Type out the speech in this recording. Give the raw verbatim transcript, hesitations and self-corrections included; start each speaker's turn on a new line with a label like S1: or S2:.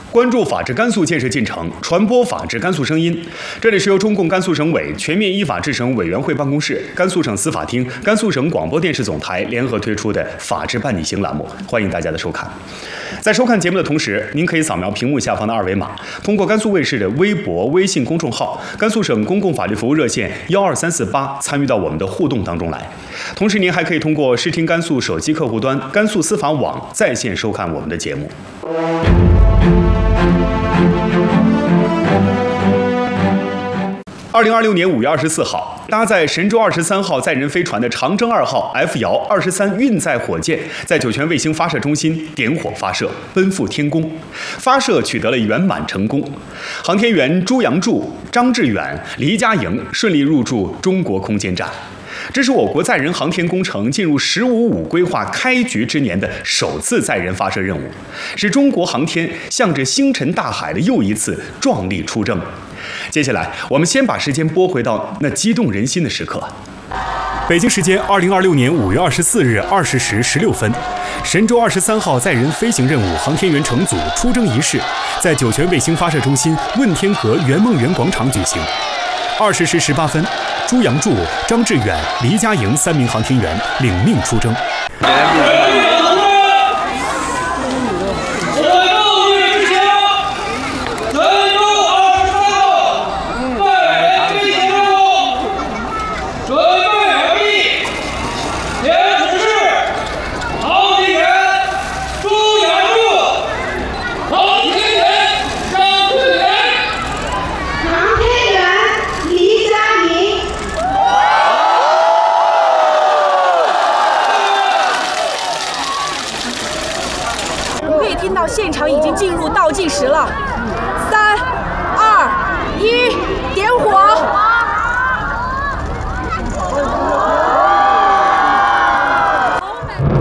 S1: 关注法治甘肃建设进程，传播法治甘肃声音。这里是由中共甘肃省委全面依法治省委员会办公室、甘肃省司法厅、甘肃省广播电视总台联合推出的法治伴你行栏目，欢迎大家的收看。在收看节目的同时，您可以扫描屏幕下方的二维码，通过甘肃卫视的微博、微信公众号、甘肃省公共法律服务热线幺二三四八参与到我们的互动当中来。同时，您还可以通过视听甘肃手机客户端、甘肃司法网在线收看我们的节目。二零二六年五月二十四号，搭载神舟二十三号载人飞船的长征二号 F 遥二十三运载火箭在酒泉卫星发射中心点火发射，奔赴天宫。发射取得了圆满成功，航天员朱杨柱、张志远、黎佳莹顺利入驻中国空间站。这是我国载人航天工程进入“十五五”规划开局之年的首次载人发射任务，是中国航天向着星辰大海的又一次壮丽出征。接下来，我们先把时间拨回到那激动人心的时刻。北京时间二零二六年五月二十四日二十时十六分，神舟二十三号载人飞行任务航天员乘组出征仪式在酒泉卫星发射中心问天河圆梦园广场举行。二十时十八分，朱杨柱、张志远、黎佳莹三名航天员领命出征。
S2: 听到现场已经进入倒计时了，三、二、一，点火！